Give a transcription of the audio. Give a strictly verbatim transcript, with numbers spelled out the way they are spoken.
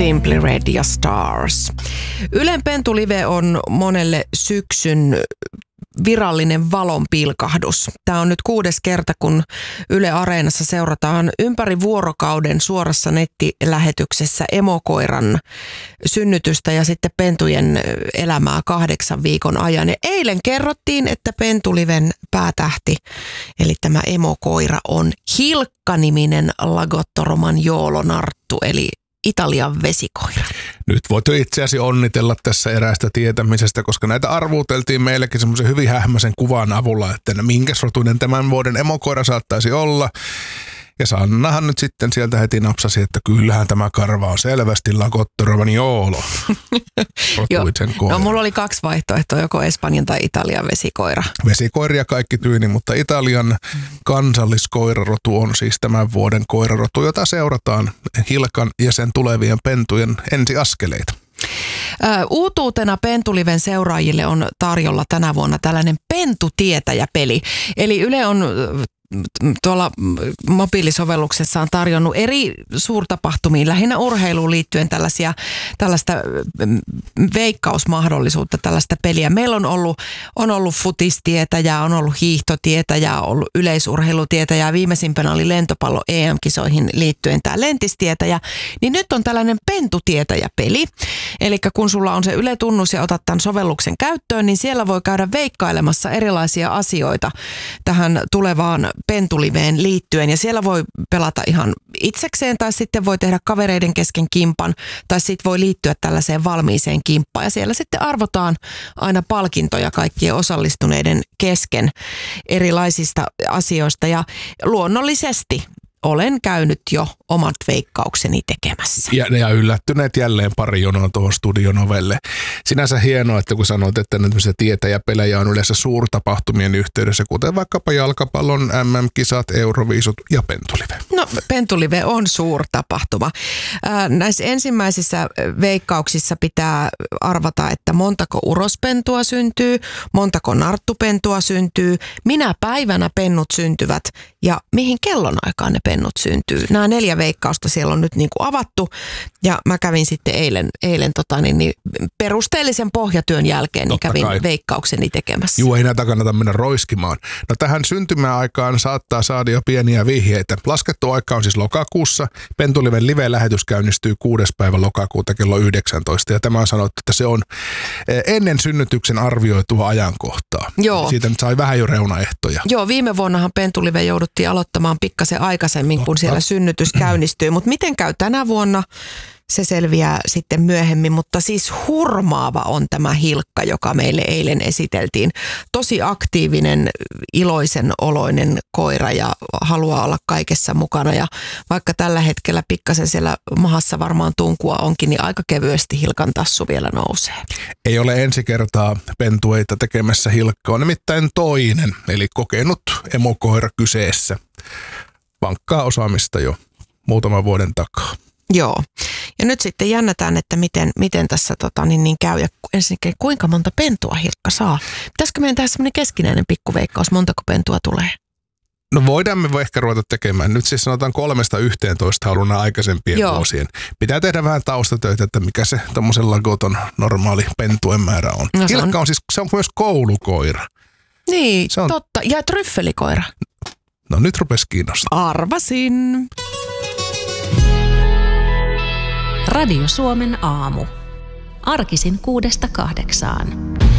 Simply Red ja Stars. Ylen Pentulive on monelle syksyn virallinen valonpilkahdus. Tämä on nyt kuudes kerta, kun Yle Areenassa seurataan ympäri vuorokauden suorassa nettilähetyksessä emokoiran synnytystä ja sitten pentujen elämää kahdeksan viikon ajan. Ja eilen kerrottiin, että Pentuliven päätähti, eli tämä emokoira on Hilkka-niminen Lagotto romagnolo-narttu, eli Italian vesikoira. Nyt voit jo itseäsi onnitella tässä eräästä tietämisestä, koska näitä arvuuteltiin meillekin semmoisen hyvin hähmäisen kuvan avulla, että minkäs rotuinen tämän vuoden emokoira saattaisi olla. Ja Sannahan nyt sitten sieltä heti napsasi, että kyllähän tämä karva on selvästi Lagotto romagnolo. No mulla oli kaksi vaihtoehtoa, joko Espanjan tai Italian vesikoira. Vesikoiria kaikki tyyni, mutta Italian kansalliskoirarotu on siis tämän vuoden koirarotu, jota seurataan Hilkan ja sen tulevien pentujen ensiaskeleita. Uutuutena Pentuliven seuraajille on tarjolla tänä vuonna tällainen pentutietäjäpeli. Eli Yle on tuolla mobiilisovelluksessa on tarjonnut eri suurtapahtumiin, lähinnä urheiluun liittyen tällaisia, tällaista veikkausmahdollisuutta, tällaista peliä. Meillä on ollut, on ollut futistietäjää, on ollut hiihtotietäjää, on ollut yleisurheilutietäjää, viimeisimpänä oli lentopallo E M-kisoihin liittyen tämä lentistietäjä. Niin nyt on tällainen pentutietäjäpeli. Eli kun sulla on se Yle-tunnus ja otat tämän sovelluksen käyttöön, niin siellä voi käydä veikkailemassa erilaisia asioita tähän tulevaan Pentuliveen liittyen, ja siellä voi pelata ihan itsekseen tai sitten voi tehdä kavereiden kesken kimpan tai sitten voi liittyä tällaiseen valmiiseen kimppaan, ja siellä sitten arvotaan aina palkintoja kaikkien osallistuneiden kesken erilaisista asioista, ja luonnollisesti olen käynyt jo omat veikkaukseni tekemässä. Ja, ja yllättyneet jälleen pari jonoa tuohon studionovelle. Sinänsä hienoa, että kun sanoit, että tämmöisiä tietäjäpelejä on yleensä suurtapahtumien yhteydessä, kuten vaikkapa jalkapallon M M-kisat, Euroviisut ja Pentulive. No, Pentulive on suurtapahtuma. Ää, näissä ensimmäisissä veikkauksissa pitää arvata, että montako urospentua syntyy, montako narttupentua syntyy, minä päivänä pennut syntyvät ja mihin kellonaikaan ne pennut syntyy. Nämä neljä veikkausta siellä on nyt niin kuin avattu, ja mä kävin sitten eilen, eilen tota, niin, niin perusteellisen pohjatyön jälkeen niin kävin kai veikkaukseni tekemässä. Juu, ei näitä kannata mennä roiskimaan. No tähän syntymäaikaan saattaa saada jo pieniä vihjeitä. Laskettu aika on siis lokakuussa. Pentuliven live-lähetys käynnistyy kuudes päivä lokakuuta kello yhdeksäntoista, ja tämä on sanottu, että se on ennen synnytyksen arvioitua ajankohtaa. Joo. Siitä nyt sai vähän jo reunaehtoja. Joo, viime vuonnahan Pentulive jouduttiin aloittamaan pikkasen aikaisemmin, kun siellä synnytys käynnistyy. Mutta miten käy tänä vuonna, se selviää sitten myöhemmin. Mutta siis hurmaava on tämä Hilkka, joka meille eilen esiteltiin. Tosi aktiivinen, iloisen oloinen koira ja haluaa olla kaikessa mukana. Ja vaikka tällä hetkellä pikkasen siellä mahassa varmaan tunkua onkin, niin aika kevyesti Hilkan tassu vielä nousee. Ei ole ensi kertaa pentueita tekemässä Hilkkaa, nimittäin toinen, eli kokenut emokoira kyseessä. Vankkaa osaamista jo muutaman vuoden takaa. Joo. Ja nyt sitten jännätään, että miten, miten tässä tota, niin, niin käy. Ja ensinnäkin, kuinka monta pentua Hilkka saa? Pitäisikö meidän tehdä semmoinen keskinäinen pikkuveikkaus, montako pentua tulee? No voidaan me voi ehkä ruveta tekemään. Nyt siis sanotaan kolmesta yhteentoista halunnaan aikaisempien Joo. vuosien. Pitää tehdä vähän taustatöitä, että mikä se tommosen Lagoton normaali pentuen määrä on. No, Hilkka on... on siis, se on myös koulukoira. Niin, on... totta. Ja tryffelikoira. No nyt rupesi kiinnostaa. Arvasin. Radio Suomen aamu. Arkisin kuudesta kahdeksaan.